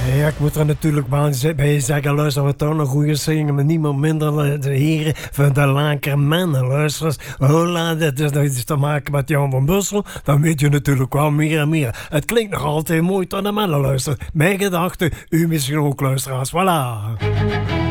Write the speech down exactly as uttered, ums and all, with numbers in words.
Ja, ik moet er natuurlijk bij zeggen, luister, we toch een goede zingen, maar niemand minder de heren van de Lakermannen. Luister eens, hola, dit is nog iets te maken met Jan van Bussel, dan weet je natuurlijk wel meer en meer. Het klinkt nog altijd mooi tot de mannen luisteren. Mijn gedachten, u misschien ook luisteraars, voilà.